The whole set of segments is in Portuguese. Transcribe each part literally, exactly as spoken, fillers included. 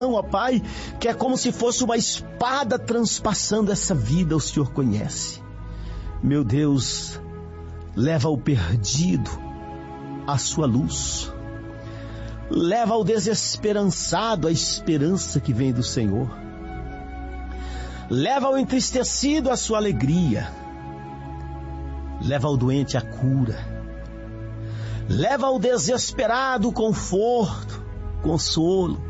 ó Pai, que é como se fosse uma espada transpassando essa vida, o Senhor conhece. Meu Deus, leva o perdido à sua luz. Leva ao desesperançado a esperança que vem do Senhor. Leva ao entristecido a sua alegria. Leva ao doente a cura. Leva ao desesperado o conforto, consolo,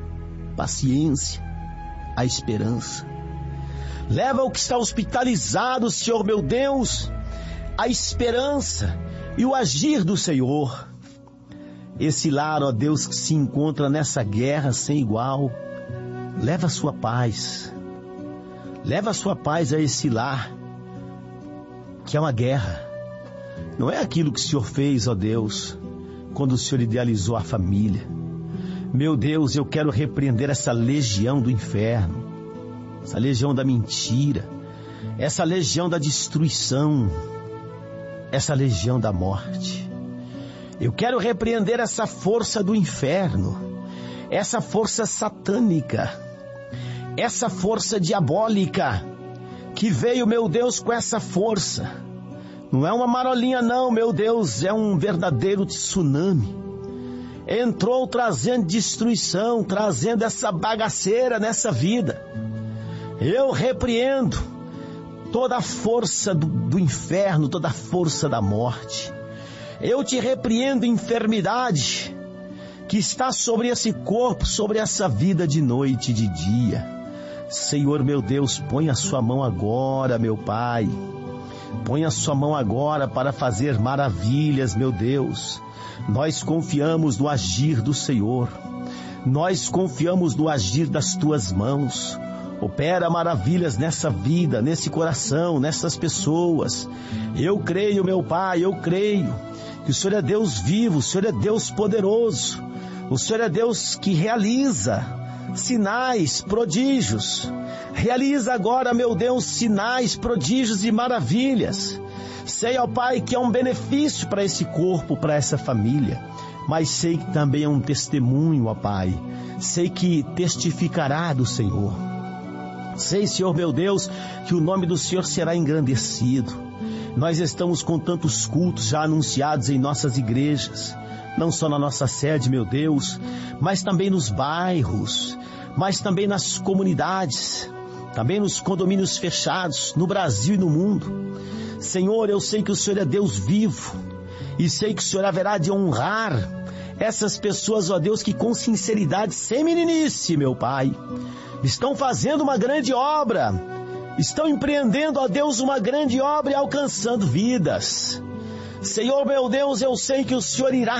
paciência, a esperança. Leva ao que está hospitalizado, Senhor meu Deus, a esperança e o agir do Senhor. Esse lar, ó Deus, que se encontra nessa guerra sem igual, leva a sua paz. Leva a sua paz a esse lar, que é uma guerra. Não é aquilo que o Senhor fez, ó Deus, quando o Senhor idealizou a família. Meu Deus, eu quero repreender essa legião do inferno, essa legião da mentira, essa legião da destruição, essa legião da morte. Eu quero repreender essa força do inferno, essa força satânica, essa força diabólica, que veio, meu Deus, com essa força. Não é uma marolinha não, meu Deus, é um verdadeiro tsunami. Entrou trazendo destruição, trazendo essa bagaceira nessa vida. Eu repreendo toda a força do, do inferno, toda a força da morte. Eu te repreendo, enfermidade, que está sobre esse corpo, sobre essa vida de noite e de dia. Senhor meu Deus, põe a sua mão agora, meu Pai. Põe a sua mão agora para fazer maravilhas, meu Deus. Nós confiamos no agir do Senhor. Nós confiamos no agir das tuas mãos. Opera maravilhas nessa vida, nesse coração, nessas pessoas. Eu creio, meu Pai, eu creio que o Senhor é Deus vivo, o Senhor é Deus poderoso. O Senhor é Deus que realiza sinais, prodígios. Realiza agora, meu Deus, sinais, prodígios e maravilhas. Sei, ó Pai, que é um benefício para esse corpo, para essa família. Mas sei que também é um testemunho, ó Pai. Sei que testificará do Senhor. Sei, Senhor meu Deus, que o nome do Senhor será engrandecido. Nós estamos com tantos cultos já anunciados em nossas igrejas, não só na nossa sede, meu Deus, mas também nos bairros, mas também nas comunidades, também nos condomínios fechados, no Brasil e no mundo. Senhor, eu sei que o Senhor é Deus vivo, e sei que o Senhor haverá de honrar essas pessoas, ó Deus, que com sinceridade, sem meninice, meu Pai, estão fazendo uma grande obra, estão empreendendo, ó Deus, uma grande obra e alcançando vidas. Senhor meu Deus, eu sei que o Senhor irá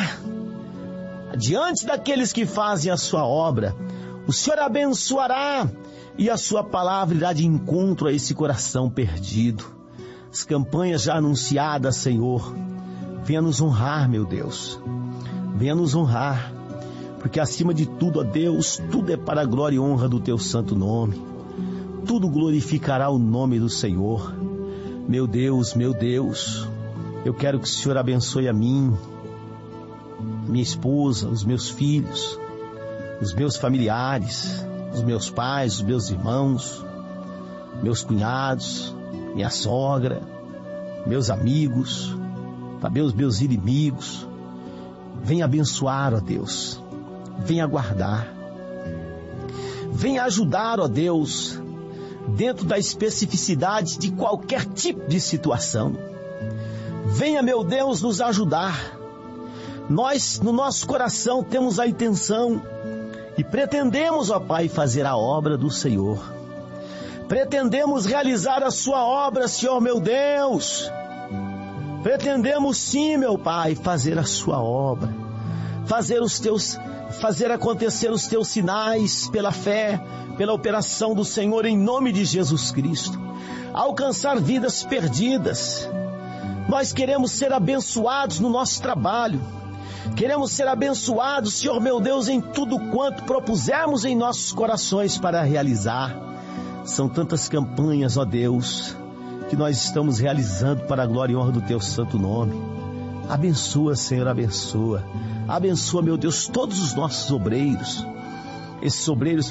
diante daqueles que fazem a sua obra. O Senhor abençoará e a sua palavra irá de encontro a esse coração perdido. As campanhas já anunciadas, Senhor, venha nos honrar, meu Deus. Venha nos honrar, porque acima de tudo, ó Deus, tudo é para a glória e honra do teu santo nome. Tudo glorificará o nome do Senhor. Meu Deus, meu Deus, eu quero que o Senhor abençoe a mim, minha esposa, os meus filhos, os meus familiares, os meus pais, os meus irmãos, meus cunhados, minha sogra, meus amigos, também os meus inimigos. Venha abençoar, ó Deus, venha guardar, venha ajudar, ó Deus, dentro da especificidade de qualquer tipo de situação. Venha, meu Deus, nos ajudar. Nós, no nosso coração, temos a intenção e pretendemos, ó Pai, fazer a obra do Senhor. Pretendemos realizar a sua obra, Senhor meu Deus. Pretendemos sim, meu Pai, fazer a sua obra, fazer os teus, fazer acontecer os teus sinais pela fé, pela operação do Senhor em nome de Jesus Cristo, alcançar vidas perdidas. Nós queremos ser abençoados no nosso trabalho, queremos ser abençoados, Senhor meu Deus, em tudo quanto propusermos em nossos corações para realizar. São tantas campanhas, ó Deus, que nós estamos realizando para a glória e honra do teu santo nome. Abençoa, Senhor, abençoa. Abençoa, meu Deus, todos os nossos obreiros. esses obreiros